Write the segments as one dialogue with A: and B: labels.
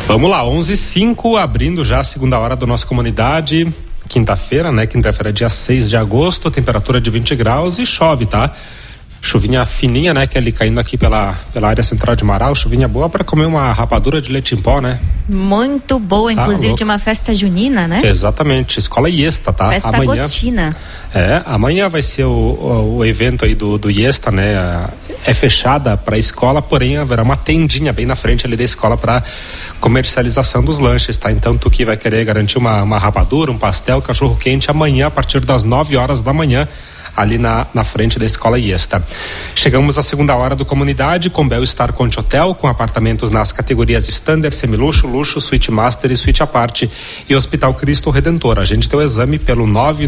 A: Vamos lá, 11h05, abrindo já a segunda hora da nossa comunidade, quinta-feira, né? Quinta-feira, dia 6 de agosto, temperatura de 20 graus e chove, tá? Chuvinha fininha, né? Que é ali caindo aqui pela área central de Marau, chuvinha boa para comer uma rapadura de leite em pó, né?
B: Muito boa,
A: Tá
B: inclusive
A: louco.
B: de uma festa junina, né?
A: Exatamente, escola IESTA, tá?
B: Festa
A: amanhã,
B: agostina.
A: amanhã vai ser o evento aí do IESTA, né? É fechada para a escola, porém haverá uma tendinha bem na frente ali da escola para comercialização dos lanches, tá? Então tu que vai querer garantir uma rapadura, um pastel, cachorro quente amanhã a partir das 9 horas da manhã ali na frente da escola IESTA. Chegamos à segunda hora do Comunidade com Bel Star Conte Hotel, com apartamentos nas categorias Standard, Semiluxo, Luxo, Suite Master e Suite à parte, e Hospital Cristo Redentor. Agende teu exame pelo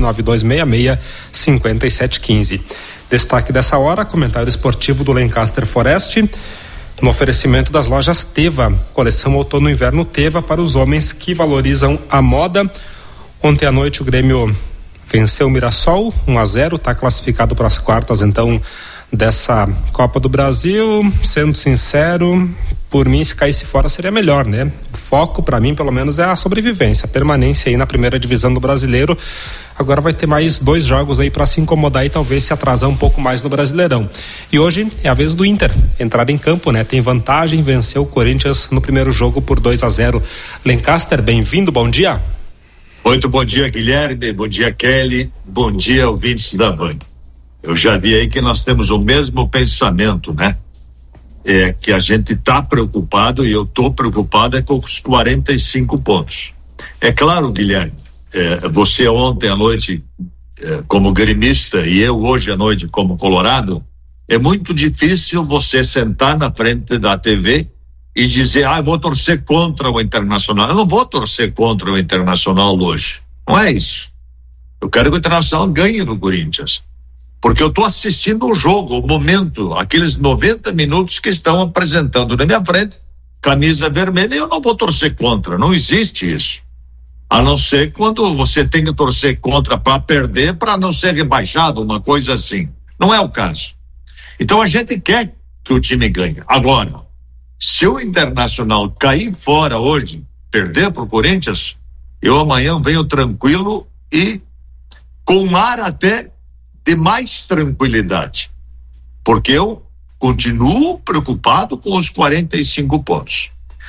A: 99266-5715. Destaque dessa hora, comentário esportivo do Lancaster Forest, no oferecimento das lojas Teva, coleção outono e inverno Teva para os homens que valorizam a moda. Ontem à noite o Grêmio venceu o Mirassol 1-0, está classificado para as quartas então dessa Copa do Brasil. Sendo sincero, por mim, se caísse fora seria melhor, né? O foco para mim pelo menos é a sobrevivência, a permanência aí na primeira divisão do Brasileiro. Agora vai ter mais 2 jogos aí para se incomodar e talvez se atrasar um pouco mais no Brasileirão. E hoje é a vez do Inter entrar em campo, né? Tem vantagem, venceu o Corinthians no primeiro jogo por 2-0. Lancaster, bem-vindo, bom dia.
C: Muito bom dia, Guilherme, bom dia, Kelly, bom dia, ouvintes da Band. Eu já vi aí que nós temos o mesmo pensamento, né? É que a gente tá preocupado, e eu tô preocupado com os 45 pontos. É claro, Guilherme, você ontem à noite como gremista e eu hoje à noite como colorado, é muito difícil você sentar na frente da TV e dizer, eu vou torcer contra o Internacional. Eu não vou torcer contra o Internacional hoje. Não é isso. Eu quero que o Internacional ganhe no Corinthians. Porque eu estou assistindo o jogo, o momento, aqueles 90 minutos que estão apresentando na minha frente, camisa vermelha, e eu não vou torcer contra. Não existe isso. A não ser quando você tem que torcer contra para perder, para não ser rebaixado, uma coisa assim. Não é o caso. Então a gente quer que o time ganhe. Agora, se o Internacional cair fora hoje, perder pro Corinthians, eu amanhã venho tranquilo e com um ar até de mais tranquilidade, porque eu continuo preocupado com os 45 pontos.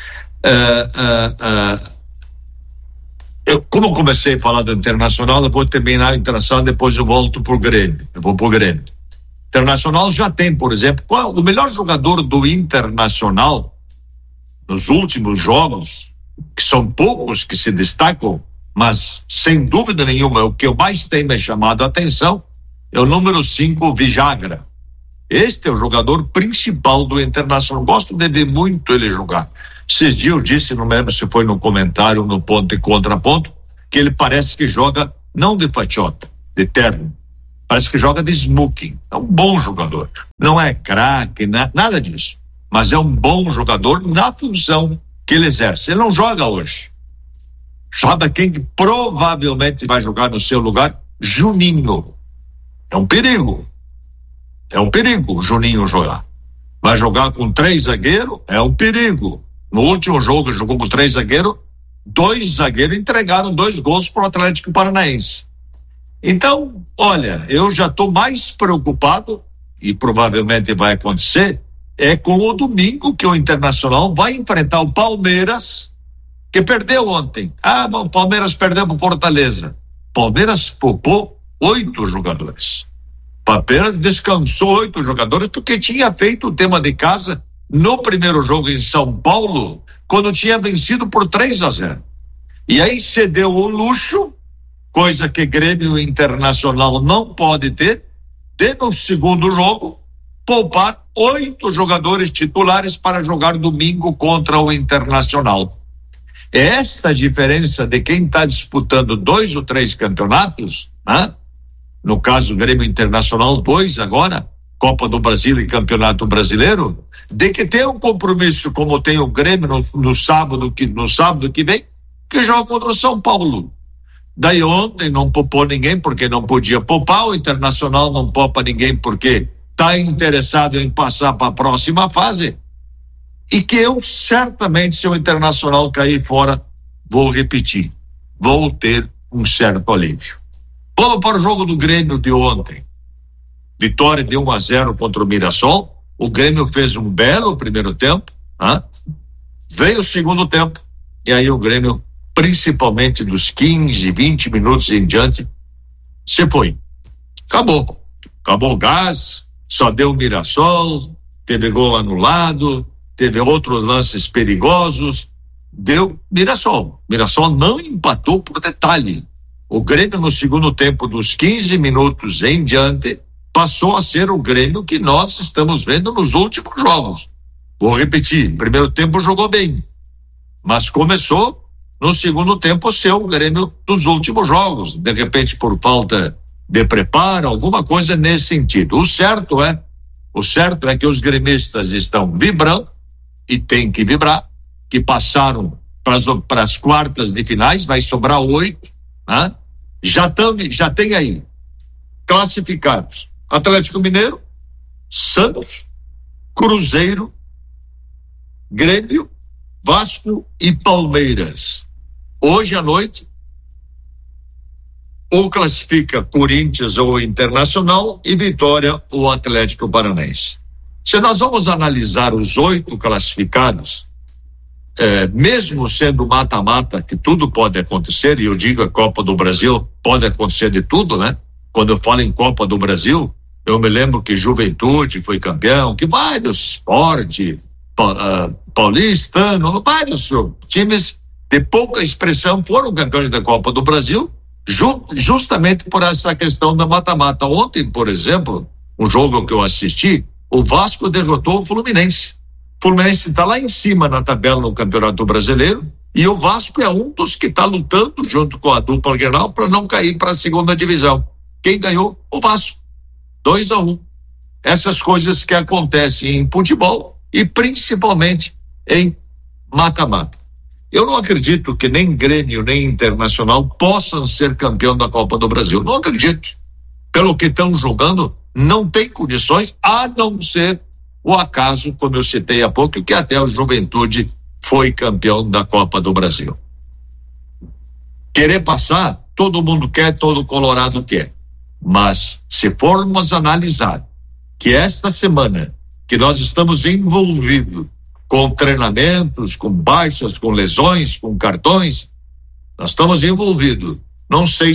C: Como eu comecei a falar do Internacional, eu vou terminar o Internacional, depois eu volto pro Grêmio. Eu vou pro Grêmio. Internacional já tem, por exemplo, o melhor jogador do Internacional nos últimos jogos, que são poucos que se destacam, mas sem dúvida nenhuma o que eu mais tenho me chamado a atenção é o número 5, Vijagra. Este é o jogador principal do Internacional. Gosto de ver muito ele jogar. Esses dias eu disse, não lembro se foi no comentário, no ponto e contraponto, que ele parece que joga não de fatiota, de terno. Parece que joga de smoking. É um bom jogador. Não é craque, nada disso. Mas é um bom jogador na função que ele exerce. Ele não joga hoje. Sabe quem que provavelmente vai jogar no seu lugar? Juninho. É um perigo. É um perigo o Juninho jogar. Vai jogar com 3 zagueiros? É um perigo. No último jogo ele jogou com 3 zagueiros. 2 zagueiros entregaram 2 gols para o Atlético Paranaense. Então, olha, eu já estou mais preocupado, e provavelmente vai acontecer, com o domingo que o Internacional vai enfrentar o Palmeiras, que perdeu ontem. O Palmeiras perdeu para o Fortaleza. Palmeiras poupou 8 jogadores. Palmeiras descansou 8 jogadores porque tinha feito o tema de casa no primeiro jogo em São Paulo, quando tinha vencido por 3-0. E aí cedeu o luxo, coisa que Grêmio Internacional não pode ter, de no segundo jogo poupar 8 jogadores titulares para jogar domingo contra o Internacional. É esta a diferença de quem está disputando 2 ou 3 campeonatos, né? No caso Grêmio Internacional 2 agora, Copa do Brasil e Campeonato Brasileiro, de que tem um compromisso como tem o Grêmio no sábado que vem, que joga contra o São Paulo. Daí ontem não poupou ninguém porque não podia poupar, o Internacional não poupa ninguém porque está interessado em passar para a próxima fase. e que eu certamente, se o Internacional cair fora, vou repetir, vou ter um certo alívio. Vamos para o jogo do Grêmio de ontem. Vitória de 1-0 contra o Mirassol. O Grêmio fez um belo primeiro tempo, veio o segundo tempo, e aí o Grêmio, principalmente dos 15, 20 minutos em diante, se foi. Acabou o gás, só deu o Mirassol, teve gol anulado, teve outros lances perigosos, deu Mirassol. Mirassol não empatou por detalhe. O Grêmio, no segundo tempo, dos 15 minutos em diante, passou a ser o Grêmio que nós estamos vendo nos últimos jogos. Vou repetir, primeiro tempo jogou bem, mas começou no segundo tempo a ser o Grêmio dos últimos jogos, de repente por falta de preparo, alguma coisa nesse sentido. O certo é que os gremistas estão vibrando, e tem que vibrar, que passaram para as quartas de finais, vai sobrar 8, né? Já tem aí classificados Atlético Mineiro, Santos, Cruzeiro, Grêmio, Vasco e Palmeiras. Hoje à noite, ou classifica Corinthians ou Internacional, e Vitória ou Atlético Paranaense. Se nós vamos analisar os 8 classificados, mesmo sendo mata-mata, que tudo pode acontecer, e eu digo a Copa do Brasil, pode acontecer de tudo, né? Quando eu falo em Copa do Brasil, eu me lembro que Juventude foi campeão, que vários Sport, Paulistano, vários times de pouca expressão foram campeões da Copa do Brasil, justamente por essa questão da mata-mata. Ontem, por exemplo, um jogo que eu assisti, o Vasco derrotou o Fluminense. O Fluminense está lá em cima na tabela no Campeonato Brasileiro, e o Vasco é um dos que está lutando junto com a dupla Grenal para não cair para a segunda divisão. Quem ganhou? O Vasco. 2-1. Essas coisas que acontecem em futebol e principalmente em mata-mata. Eu não acredito que nem Grêmio nem Internacional possam ser campeão da Copa do Brasil. Não acredito. Pelo que estão jogando, não tem condições, a não ser o acaso, como eu citei há pouco, que até o Juventude foi campeão da Copa do Brasil. Querer passar, todo mundo quer, todo colorado quer. Mas, se formos analisar que esta semana que nós estamos envolvidos com treinamentos, com baixas, com lesões, com cartões, nós estamos envolvidos. Não sei.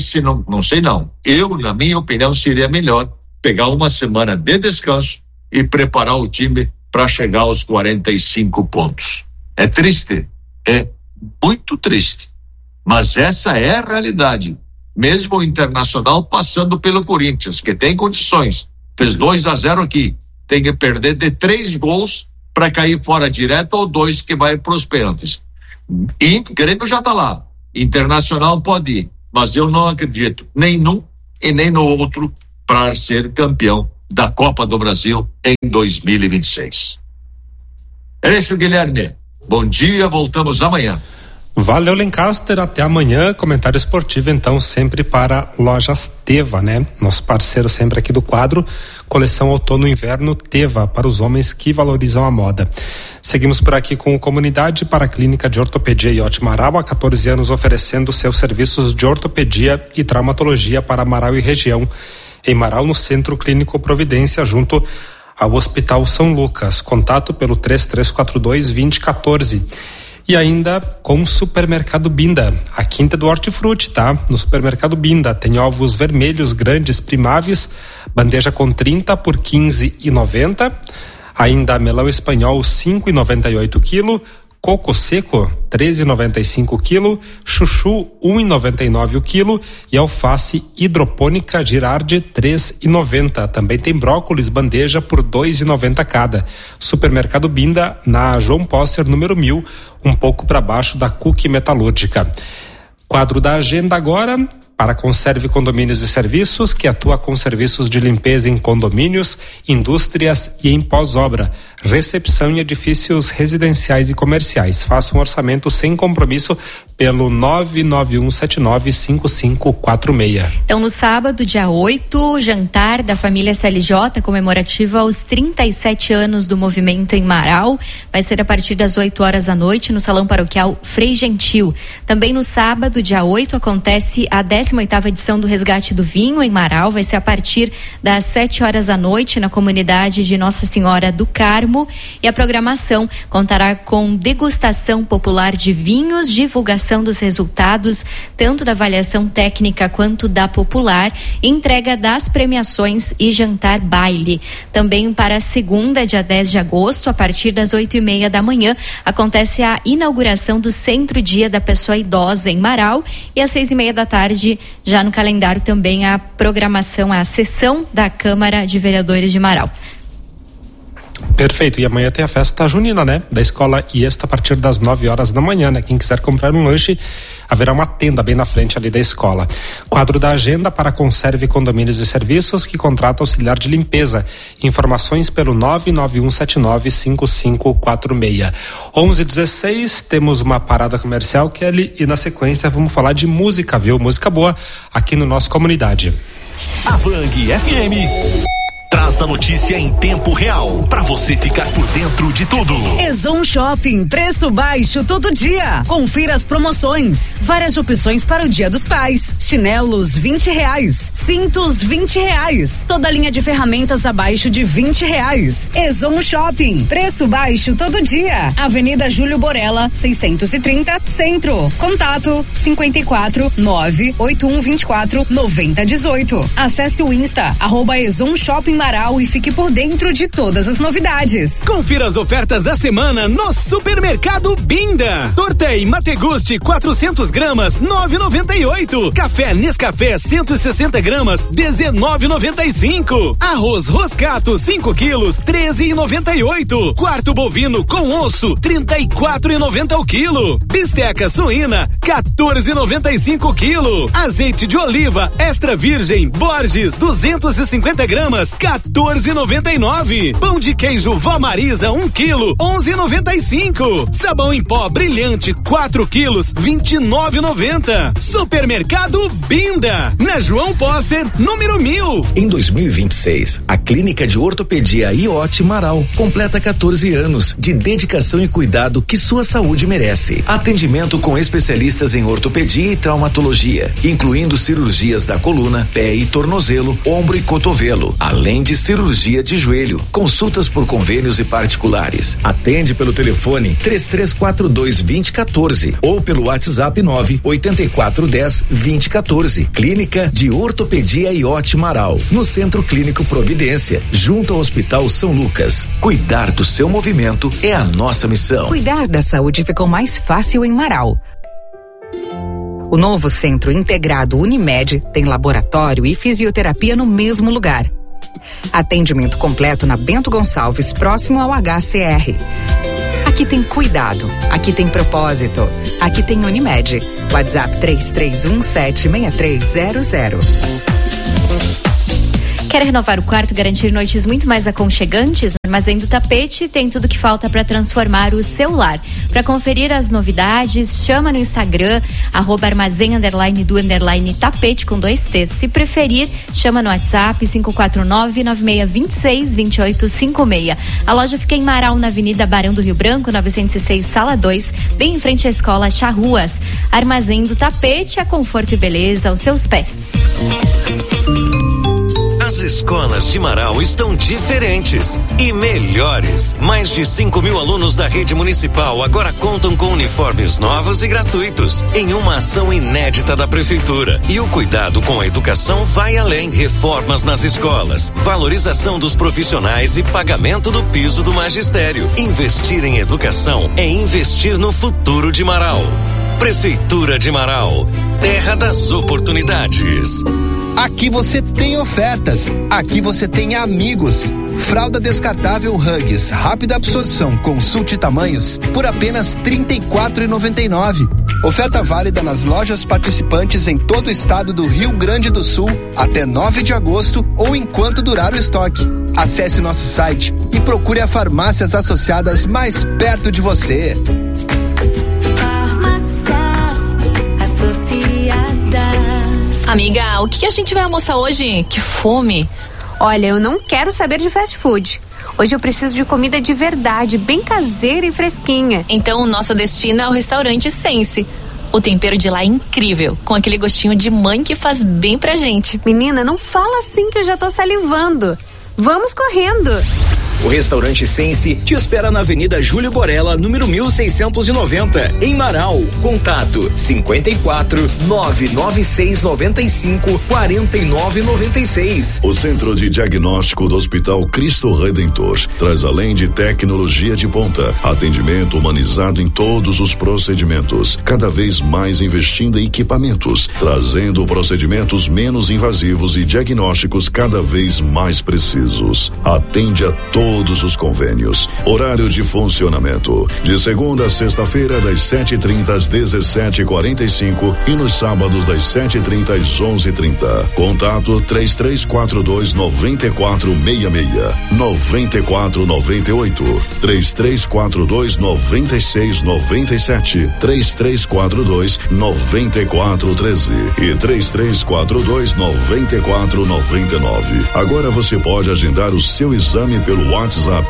C: Eu, na minha opinião, seria melhor pegar uma semana de descanso e preparar o time para chegar aos 45 pontos. É triste, é muito triste, mas essa é a realidade. Mesmo o Internacional passando pelo Corinthians, que tem condições, fez 2-0 aqui, tem que perder de 3 gols para cair fora direto, ou 2 que vai para os pênaltis. E Grêmio já está lá, Internacional pode ir, mas eu não acredito nem num e nem no outro para ser campeão da Copa do Brasil em 2026. É isso, Guilherme. Bom dia, voltamos amanhã.
A: Valeu, Lencaster, até amanhã. Comentário esportivo, então, sempre para Lojas Teva, né? Nosso parceiro sempre aqui do quadro, coleção outono e inverno Teva, para os homens que valorizam a moda. Seguimos por aqui com Comunidade para a Clínica de Ortopedia Iote Marau, há 14 anos oferecendo seus serviços de ortopedia e traumatologia para Marau e região. Em Marau, no Centro Clínico Providência, junto ao Hospital São Lucas. Contato pelo 3342-2014. E ainda com o Supermercado Binda, a quinta do Hortifruti, tá? No Supermercado Binda tem ovos vermelhos grandes primáveis, bandeja com 30 por 15,90. Ainda melão espanhol 5,98 quilo, coco seco 13,95 quilo, chuchu 1,99 o quilo e alface hidropônica Girardi 3,90. Também tem brócolis bandeja por 2,90 cada. Supermercado Binda na João Posser número 1000, um pouco para baixo da Cook Metalúrgica. Quadro da agenda agora para Conserve Condomínios e Serviços, que atua com serviços de limpeza em condomínios, indústrias e em pós-obra. recepção em edifícios residenciais e comerciais. Faça um orçamento sem compromisso pelo 991795546.
B: Então, no sábado, dia 8, jantar da família CLJ comemorativa aos 37 anos do movimento em Marau. Vai ser a partir das 8 horas da noite no Salão Paroquial Frei Gentil. Também no sábado, dia 8, acontece a 18ª edição do Resgate do Vinho em Marau. Vai ser a partir das 7 horas da noite na comunidade de Nossa Senhora do Carmo. E a programação contará com degustação popular de vinhos, divulgação dos resultados, tanto da avaliação técnica quanto da popular, entrega das premiações e jantar baile. Também para a segunda, dia 10 de agosto, a partir das 8:30 da manhã, acontece a inauguração do Centro Dia da Pessoa Idosa em Marau, e às 6:30 da tarde, já no calendário também a programação, a sessão da Câmara de Vereadores de Marau.
A: Perfeito, e amanhã tem a festa junina, né? Da escola IESTA a partir das 9 horas da manhã, né? Quem quiser comprar um lanche, haverá uma tenda bem na frente ali da escola. Quadro da agenda para Conserve Condomínios e Serviços, que contrata auxiliar de limpeza. Informações pelo 991795546. 11:16, temos uma parada comercial, Kelly, e na sequência vamos falar de música, viu? Música boa aqui no nosso Comunidade.
D: A Vang FM traz a notícia em tempo real, para você ficar por dentro de tudo.
E: Ezon Shopping, preço baixo todo dia. Confira as promoções. Várias opções para o Dia dos Pais. Chinelos R$20, cintos R$20. Toda linha de ferramentas abaixo de R$20. Ezon Shopping, preço baixo todo dia. Avenida Júlio Borella, 630, Centro. Contato 54 98124 9018. Acesse o Insta @Ezon Shopping Marau e fique por dentro de todas as novidades.
F: Confira as ofertas da semana no Supermercado Binda. Tortei Mategusti 400 gramas 9,98. Café Nescafé 160 gramas 19,95. Arroz Roscato 5 quilos 13,98. Quarto bovino com osso 34,90 o quilo. Bisteca suína 14,95 quilo. Azeite de oliva extra virgem Borges 250 gramas 14,99. Pão de queijo Vó Marisa 1 quilo 11,95. Sabão em pó brilhante 4 quilos 29,90. Supermercado Binda, na João Posser, número 1000.
D: Em 2026, a Clínica de Ortopedia IOT Marau completa 14 anos de dedicação e cuidado que sua saúde merece. Atendimento com especialistas em ortopedia e traumatologia, incluindo cirurgias da coluna, pé e tornozelo, ombro e cotovelo, além de cirurgia de joelho, consultas por convênios e particulares. Atende pelo telefone 3342-2014 ou pelo WhatsApp 98410-2014. Clínica de Ortopedia IOT Marau, no Centro Clínico Providência, junto ao Hospital São Lucas. Cuidar do seu movimento é a nossa missão.
E: Cuidar da saúde ficou mais fácil em Marau. O novo Centro Integrado Unimed tem laboratório e fisioterapia no mesmo lugar. Atendimento completo na Bento Gonçalves, próximo ao HCR. Aqui tem cuidado, aqui tem propósito, aqui tem Unimed. WhatsApp 33176300.
B: Quer renovar o quarto e garantir noites muito mais aconchegantes? O Armazém do Tapete tem tudo que falta para transformar o seu lar. Para conferir as novidades, chama no Instagram, @armazém_do_tapete com 2 T's. Se preferir, chama no WhatsApp 549-9626-2856. A loja fica em Marau, na Avenida Barão do Rio Branco, 906, Sala 2, bem em frente à Escola Charruas. Armazém do Tapete, a conforto e beleza aos seus pés.
D: As escolas de Marau estão diferentes e melhores. Mais de 5.000 alunos da rede municipal agora contam com uniformes novos e gratuitos, em uma ação inédita da prefeitura. E o cuidado com a educação vai além. Reformas nas escolas, valorização dos profissionais e pagamento do piso do magistério. Investir em educação é investir no futuro de Marau. Prefeitura de Marau, terra das oportunidades.
G: Aqui você tem ofertas, aqui você tem amigos. Fralda descartável Huggies, rápida absorção, consulte tamanhos, por apenas R$ 34,99. Oferta válida nas lojas participantes em todo o estado do Rio Grande do Sul até 9 de agosto ou enquanto durar o estoque. Acesse nosso site e procure a Farmácias Associadas mais perto de você.
H: Farmácias Associadas.
I: Amiga, o que a gente vai almoçar hoje? Que fome!
J: Olha, eu não quero saber de fast food. Hoje eu preciso de comida de verdade, bem caseira e fresquinha.
I: Então o nosso destino é o restaurante Sense. O tempero de lá é incrível, com aquele gostinho de mãe que faz bem pra gente.
J: Menina, não fala assim que eu já tô salivando. Vamos correndo!
K: O restaurante Sense te espera na Avenida Júlio Borella, número 1690, em Marau. Contato 54 996 95 49 96.
L: O Centro de Diagnóstico do Hospital Cristo Redentor traz, além de tecnologia de ponta, atendimento humanizado em todos os procedimentos, cada vez mais investindo em equipamentos, trazendo procedimentos menos invasivos e diagnósticos cada vez mais precisos. Atende a todos os convênios. Horário de funcionamento: de segunda a sexta-feira, das 7h30 às 17h45 e nos sábados das 7h30 às 11h30. Contato 3342-9466, 9498, 3342-9697, 3342-9413 e 3342-9499. Agora você pode agendar o seu exame pelo WhatsApp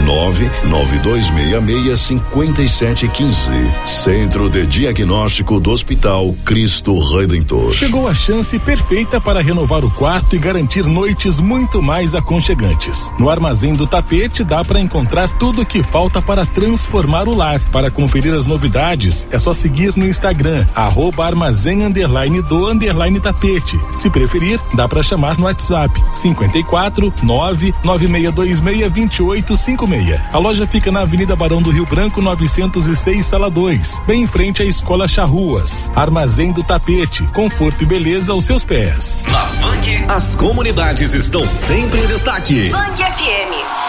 L: 992665715. Centro de Diagnóstico do Hospital Cristo Redentor.
M: Chegou a chance perfeita para renovar o quarto e garantir noites muito mais aconchegantes. No Armazém do Tapete dá para encontrar tudo o que falta para transformar o lar. Para conferir as novidades, é só seguir no Instagram @armazém_do_tapete. Se preferir, dá para chamar no WhatsApp 54 99626 2856. A loja fica na Avenida Barão do Rio Branco, 906, Sala 2, bem em frente à Escola Charruas. Armazém do Tapete, conforto e beleza aos seus pés.
D: Na Funk, as comunidades estão sempre em destaque.
H: Funk FM.